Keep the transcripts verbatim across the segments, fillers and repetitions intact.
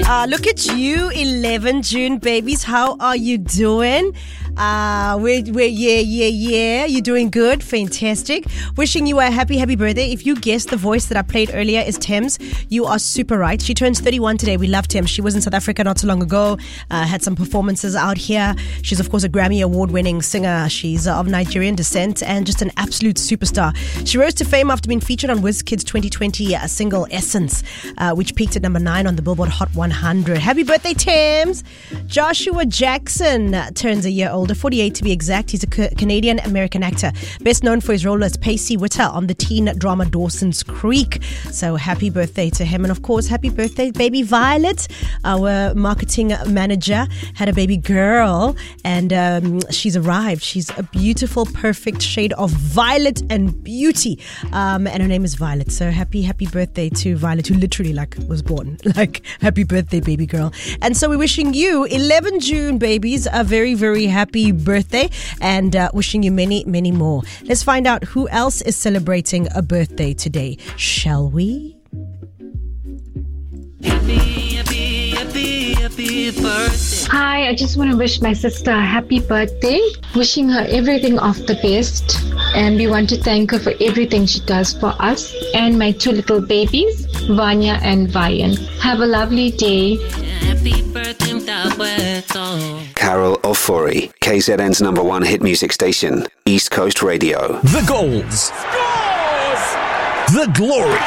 Uh, look at you, eleven June babies. How are you doing? Uh, we're, we're, yeah, yeah, yeah. You're doing good. Fantastic. Wishing you a happy, happy birthday. If you guessed the voice that I played earlier is Thames, you are super right. She turns thirty-one today. We love Thames. She was in South Africa not so long ago. Uh, had some performances out here. She's, of course, a Grammy Award-winning singer. She's uh, of Nigerian descent and just an absolute superstar. She rose to fame after being featured on WizKid's twenty twenty uh, single Essence, uh, which peaked at number nine on the Billboard Hot one hundred. Happy birthday, Thames. Joshua Jackson uh, turns a year older, forty-eight to be exact. He's a C- Canadian-American actor, best known for his role as Pacey Witter on the teen drama Dawson's Creek. So happy birthday to him. And of course, happy birthday, baby Violet. Our marketing manager had a baby girl and um, she's arrived. She's a beautiful, perfect shade of violet and beauty. Um, and her name is Violet. So happy, happy birthday to Violet, who literally like was born. Like, happy birthday, baby girl. And so we're wishing you, eleven June babies, a very, very happy birthday and uh, wishing you many, many more. Let's find out who else is celebrating a birthday today, shall we? Happy, happy, happy, happy birthday. Hi, I just want to wish my sister a happy birthday. Wishing her everything of the best. And we want to thank her for everything she does for us and my two little babies, Vanya and Vayan. Have a lovely day. Happy birthday, Mtaweto. Carol Ofori, K Z N's number one hit music station, East Coast Radio. The goals. Scores! The glory.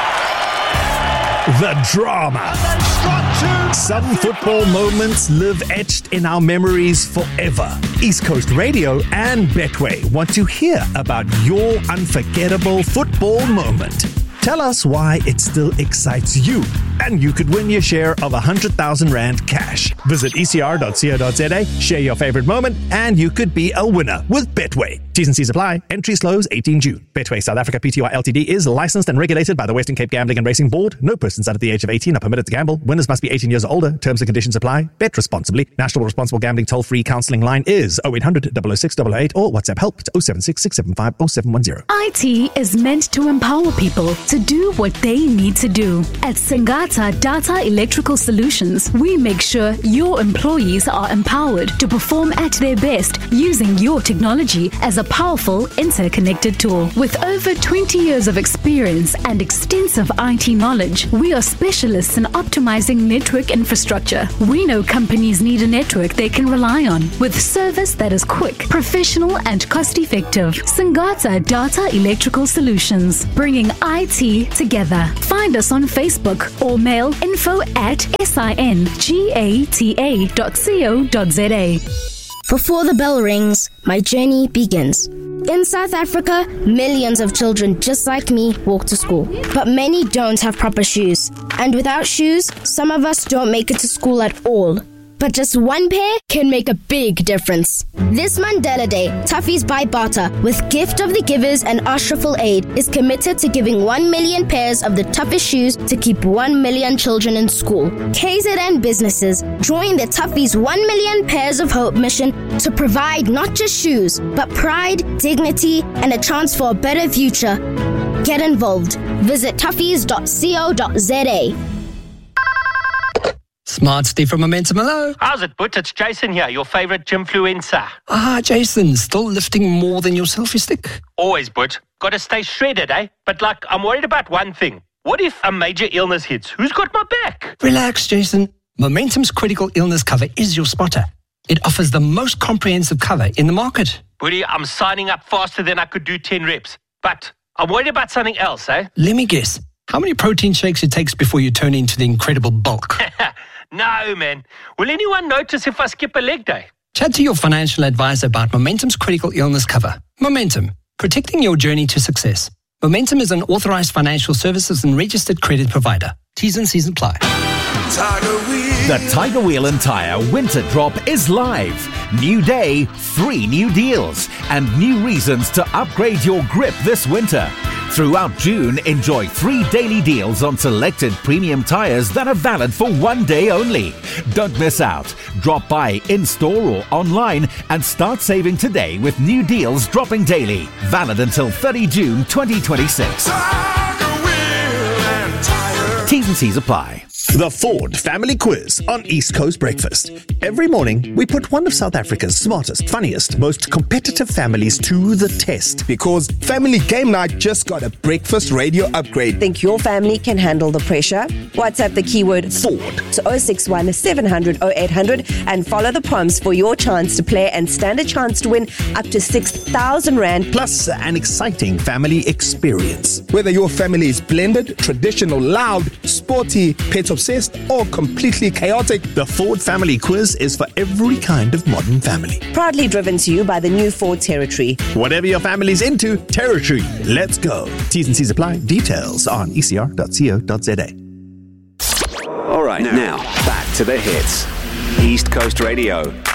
The drama. Some football moments live etched in our memories forever. East Coast Radio and Betway want to hear about your unforgettable football moment. Tell us why it still excites you, and you could win your share of one hundred thousand Rand cash. Visit e c r dot co dot z a, share your favorite moment, and you could be a winner with Betway. T's and C's apply. Entry slows eighteenth June. Betway South Africa Pty Ltd is licensed and regulated by the Western Cape Gambling and Racing Board. No persons under the age of eighteen are permitted to gamble. Winners must be eighteen years or older. Terms and conditions apply. Bet responsibly. National Responsible Gambling toll-free counselling line is oh eight hundred, double oh six, double oh eight or WhatsApp help to oh seven six, six seven five, oh seven one zero. I T is meant to empower people to do what they need to do. At Singata Data Electrical Solutions, we make sure your employees are empowered to perform at their best using your technology as a powerful interconnected tool. With over twenty years of experience and extensive I T knowledge, we are specialists in optimizing network infrastructure. We know companies need a network they can rely on with service that is quick, professional, and cost-effective. Singata Data Electrical Solutions, bringing I T together. Find us on Facebook or mail info at singata dot co dot za. Before the bell rings, my journey begins. In South Africa, millions of children just like me walk to school, but many don't have proper shoes. And without shoes, some of us don't make it to school at all. But just one pair can make a big difference. This Mandela Day, Toughies by Bata, with Gift of the Givers and Ashraful Aid, is committed to giving one million pairs of the toughest shoes to keep one million children in school. K Z N businesses join the Toughies one million Pairs of Hope mission to provide not just shoes, but pride, dignity, and a chance for a better future. Get involved. Visit toughies dot co dot za. Smart Steve from Momentum, hello. How's it, But? It's Jason here, your favourite gymfluencer. Ah, Jason, still lifting more than your selfie stick? Always, But. Gotta stay shredded, eh? But, like, I'm worried about one thing. What if a major illness hits? Who's got my back? Relax, Jason. Momentum's critical illness cover is your spotter. It offers the most comprehensive cover in the market. Buddy, I'm signing up faster than I could do ten reps. But I'm worried about something else, eh? Let me guess. How many protein shakes it takes before you turn into the incredible bulk? No, man. Will anyone notice if I skip a leg day? Chat to your financial advisor about Momentum's critical illness cover. Momentum, protecting your journey to success. Momentum is an authorized financial services and registered credit provider. T's and C's apply. The Tiger Wheel and Tire Winter Drop is live. New day, three new deals, and new reasons to upgrade your grip this winter. Throughout June, enjoy three daily deals on selected premium tires that are valid for one day only. Don't miss out. Drop by in-store or online and start saving today with new deals dropping daily. Valid until thirtieth of June twenty twenty-six. T's and C's apply. The Ford Family Quiz on East Coast Breakfast. Every morning, we put one of South Africa's smartest, funniest, most competitive families to the test. Because Family Game Night just got a breakfast radio upgrade. Think your family can handle the pressure? WhatsApp the keyword Ford to oh six one, seven hundred, oh eight hundred and follow the prompts for your chance to play and stand a chance to win up to six thousand rand. Plus, an exciting family experience. Whether your family is blended, traditional, loud, sporty, pet obsessed, or completely chaotic, the Ford Family Quiz is for every kind of modern family. Proudly driven to you by the new Ford Territory. Whatever your family's into, Territory. Let's go. T's and C's apply. Details on e c r dot co dot z a. All right, now, now back to the hits. East Coast Radio.